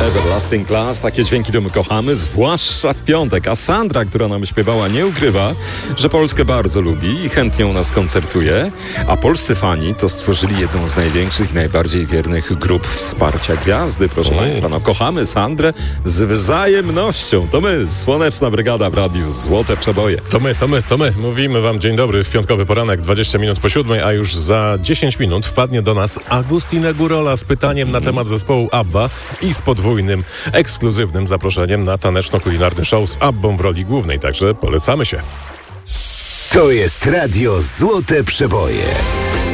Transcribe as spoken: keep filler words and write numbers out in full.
Everlasting Love, takie dźwięki to my kochamy, zwłaszcza w piątek. A Sandra, która nam śpiewała, nie ukrywa, że Polskę bardzo lubi i chętnie u nas koncertuje. A polscy fani to stworzyli jedną z największych i najbardziej wiernych grup wsparcia gwiazdy, proszę Mm. Państwa. No kochamy Sandrę z wzajemnością. To my, Słoneczna Brygada w Radiu Złote Przeboje. To my, to my, to my. Mówimy wam dzień dobry w piątkowy poranek, dwadzieścia minut po siódmej, a już za dziesięć minut wpadnie do nas Agustina Gurola z pytaniem na temat zespołu ABBA i z podwójnym, ekskluzywnym zaproszeniem na taneczno-kulinarny show z ABBą w roli głównej. Także polecamy się. To jest Radio Złote Przeboje.